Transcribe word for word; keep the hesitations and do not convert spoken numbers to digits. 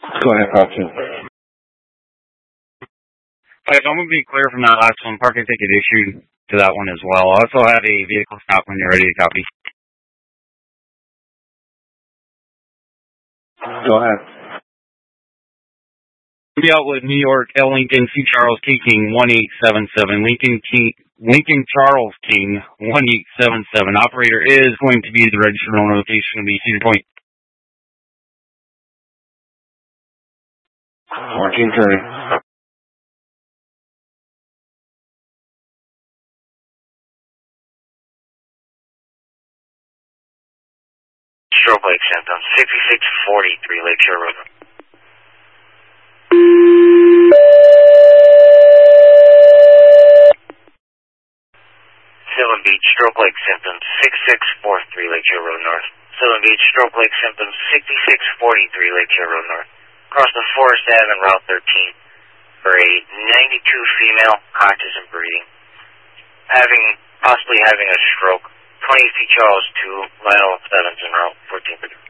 Go ahead, Caution. Alright, I'm going to be clear from that last one. Parking ticket issued to that one as well. I also have a vehicle stop when you're ready to copy. Go ahead. Be out with New York, L. Lincoln, C. Charles T. King, one eight seven seven. Lincoln King, Lincoln Charles King, one eight seven seven. Operator is going to be the registered owner location of the Cedar Point. fourteen thirty. Stroke Lake symptoms, sixty-six forty-three Lakeshore Road. Sylvan Beach, Stroke Lake symptoms, sixty-six forty-three Lakeshore Road North. Sylvan Beach, Stroke Lake symptoms, sixty-six forty-three Lakeshore Road North. Across the Forest Ave and Route thirteen for a ninety-two female, conscious and breathing. Having, possibly having a stroke. twenty C. Charles two, Lionel Stevenson, Route fourteen.